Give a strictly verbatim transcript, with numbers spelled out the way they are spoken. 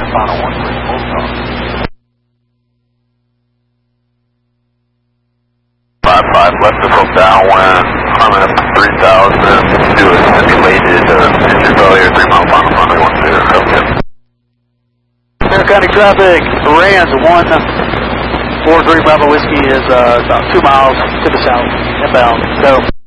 final one three full stop. five five left to full downwind, climbing up to three thousand, do a simulated uh, engine failure, three mile final runway one zero, okay. Center County traffic, Rand one four three Bravo Whiskey is uh, about two miles to the south, inbound, go.